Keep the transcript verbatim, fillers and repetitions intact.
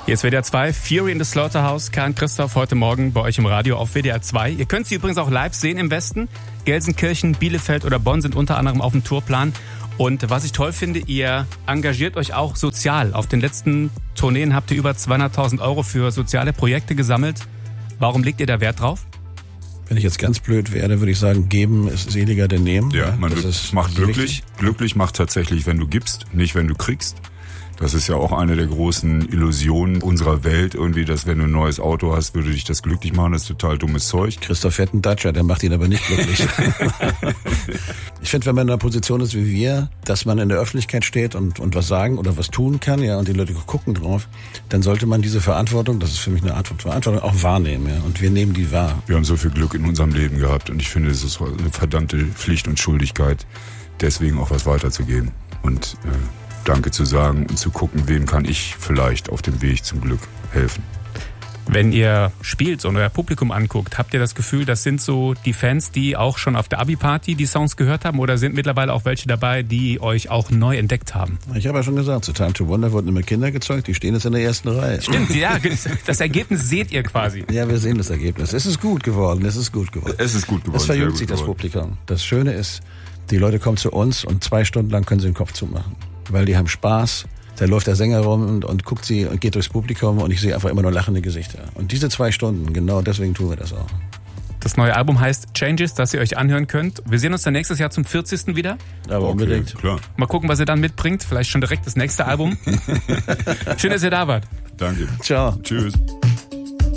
Hier ist W D R zwei, Fury in the Slaughterhouse. Karin Christoph heute Morgen bei euch im Radio auf W D R zwei. Ihr könnt sie übrigens auch live sehen im Westen. Gelsenkirchen, Bielefeld oder Bonn sind unter anderem auf dem Tourplan. Und was ich toll finde, ihr engagiert euch auch sozial. Auf den letzten Tourneen habt ihr über zweihunderttausend Euro für soziale Projekte gesammelt. Warum legt ihr da Wert drauf? Wenn ich jetzt ganz blöd werde, würde ich sagen, geben ist seliger denn nehmen. Ja, man das ist macht glücklich. Wichtig. Glücklich macht tatsächlich, wenn du gibst, nicht wenn du kriegst. Das ist ja auch eine der großen Illusionen unserer Welt irgendwie, dass wenn du ein neues Auto hast, würde dich das glücklich machen. Das ist total dummes Zeug. Christoph fährt einen Dacia, der macht ihn aber nicht glücklich. Ich finde, wenn man in einer Position ist wie wir, dass man in der Öffentlichkeit steht und, und was sagen oder was tun kann, ja, und die Leute gucken drauf, dann sollte man diese Verantwortung, das ist für mich eine Art von Verantwortung, auch wahrnehmen, ja. Und wir nehmen die wahr. Wir haben so viel Glück in unserem Leben gehabt und ich finde, es ist eine verdammte Pflicht und Schuldigkeit, deswegen auch was weiterzugeben. Und äh, Danke zu sagen und zu gucken, wem kann ich vielleicht auf dem Weg zum Glück helfen. Wenn ihr spielt und euer Publikum anguckt, habt ihr das Gefühl, das sind so die Fans, die auch schon auf der Abi-Party die Songs gehört haben, oder sind mittlerweile auch welche dabei, die euch auch neu entdeckt haben? Ich habe ja schon gesagt, zu Time to Wonder wurden immer Kinder gezeugt, die stehen jetzt in der ersten Reihe. Stimmt, ja, das Ergebnis seht ihr quasi. Ja, wir sehen das Ergebnis. Es ist gut geworden, es ist gut geworden. Es ist gut geworden. Es verjüngt sich das Publikum. Das Schöne ist, die Leute kommen zu uns und zwei Stunden lang können sie den Kopf zumachen. Weil die haben Spaß, da läuft der Sänger rum und, und guckt sie und geht durchs Publikum und ich sehe einfach immer nur lachende Gesichter. Und diese zwei Stunden, genau deswegen tun wir das auch. Das neue Album heißt Changes, das ihr euch anhören könnt. Wir sehen uns dann nächstes Jahr zum vierzigsten wieder. Aber okay, unbedingt. Klar. Mal gucken, was ihr dann mitbringt. Vielleicht schon direkt das nächste Album. Schön, dass ihr da wart. Danke. Ciao. Tschüss.